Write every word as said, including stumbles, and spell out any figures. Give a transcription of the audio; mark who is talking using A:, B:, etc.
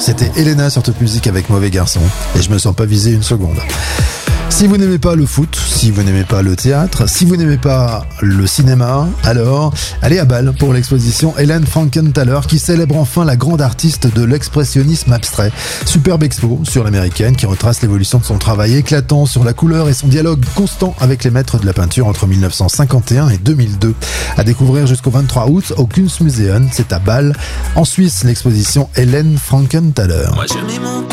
A: C'était Elena sur Top Music avec Mauvais Garçon. Et je me sens pas visé une seconde. Si vous n'aimez pas le foot, si vous n'aimez pas le théâtre, si vous n'aimez pas le cinéma, alors allez à Bâle pour l'exposition Hélène Frankenthaler qui célèbre enfin la grande artiste de l'expressionnisme abstrait. Superbe expo sur l'américaine qui retrace l'évolution de son travail éclatant sur la couleur et son dialogue constant avec les maîtres de la peinture entre mille neuf cent cinquante et un et deux mille deux. À découvrir jusqu'au vingt-trois août au Kunstmuseum, c'est à Bâle, en Suisse, l'exposition Hélène Frankenthaler.